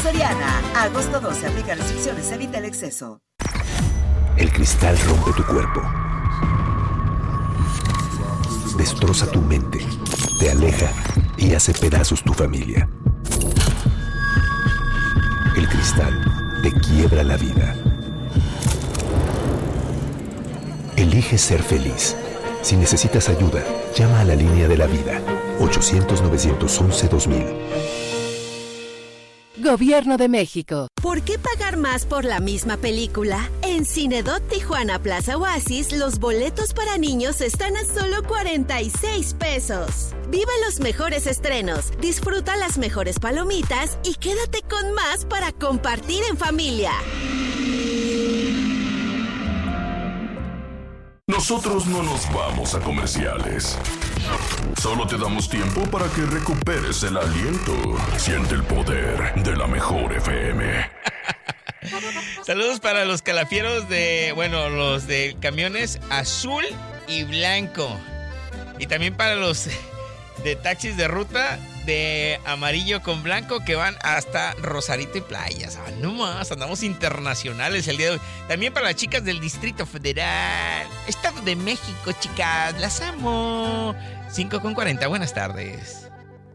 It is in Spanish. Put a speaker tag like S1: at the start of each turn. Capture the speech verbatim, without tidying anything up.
S1: Soriana. A agosto doce, aplica restricciones, evita el exceso.
S2: El cristal rompe tu cuerpo. Destroza tu mente. Te aleja y hace pedazos tu familia. El cristal te quiebra la vida. Elige ser feliz. Si necesitas ayuda, llama a la línea de la vida. ochocientos, novecientos once, dos mil.
S3: Gobierno de México.
S4: ¿Por qué pagar más por la misma película? En Cinedot Tijuana Plaza Oasis, los boletos para niños están a solo cuarenta y seis pesos. Vive los mejores estrenos, disfruta las mejores palomitas y quédate con más para compartir en familia.
S5: Nosotros no nos vamos a comerciales. Solo te damos tiempo para que recuperes el aliento. Siente el poder de la mejor F M.
S6: Saludos para los calafieros de, bueno, los de camiones azul y blanco. Y también para los de taxis de ruta de amarillo con blanco que van hasta Rosarito y Playas. Ah, no más, andamos internacionales el día de hoy. También para las chicas del Distrito Federal, Estado de México, chicas, las amo. cinco con cuarenta, buenas tardes.